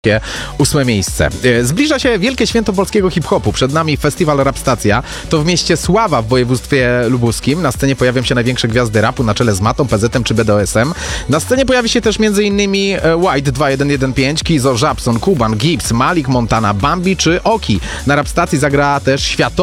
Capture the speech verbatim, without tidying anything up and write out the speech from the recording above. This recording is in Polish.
Ósme miejsce. Zbliża się wielkie święto polskiego hip-hopu. Przed nami festiwal Rapstacja. To w mieście Sława w województwie lubuskim. Na scenie pojawią się największe gwiazdy rapu na czele z Matą, P Z-em czy B D O S-em. Na scenie pojawi się też m.in. White dwa jeden jeden pięć, Kizo, Żabson, Kuban, Gibbs, Malik, Montana, Bambi czy Oki. Na Rapstacji zagra też światowy